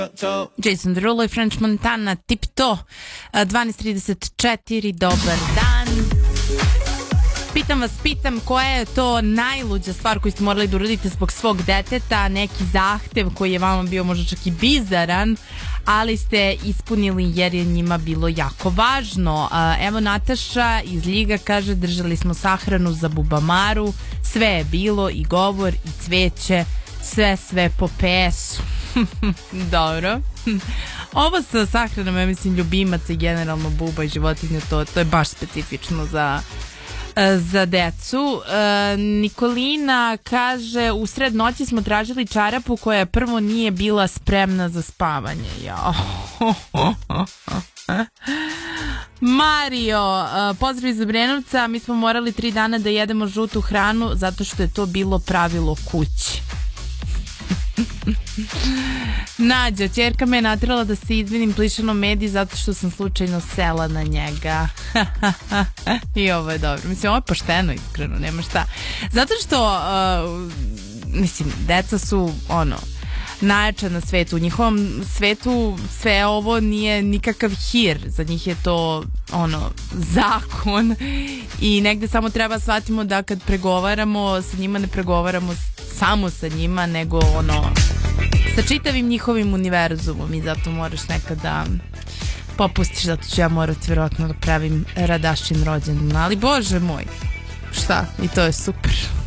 Jason Derulo i French Montana, tip to. 12:34, dobar dan. Pitam koja je to najluđa stvar koju ste morali da uradite zbog svog deteta, neki zahtev koji je vama bio možda čak i bizaran, ali ste ispunili jer je njima bilo jako važno. Evo Nataša iz Ljiga kaže: držali smo sahranu za Bubamaru, sve je bilo, i govor i cveće, sve po PS-u. Dobro. Ovo sa sahranom, ja mislim, ljubimaca i generalno buba i životinja, to je baš specifično za decu. Nikolina kaže: u sred noći smo tražili čarapu koja prvo nije bila spremna za spavanje. Mario, pozdrav iz Obrenovca. Mi smo morali 3 dana da jedemo žutu hranu zato što je to bilo pravilo kući. Nađa, ćerka me je natrala da se izvinim Plišanom Medi zato što sam slučajno sela na njega. I ovo je dobro. Mislim, ovo je pošteno, iskreno, nema šta. Zato što mislim, deca su najjača na svetu. U njihovom svetu sve ovo nije nikakav hir. Za njih je to zakon. I negde samo treba shvatimo da kad pregovaramo sa njima, ne pregovaramo samo sa njima, nego sa čitavim njihovim univerzumom, i zato moraš nekad da popustiš. Zato ću ja morati vjerojatno da pravim Radašin rođendan, ali bože moj, šta, i to je super.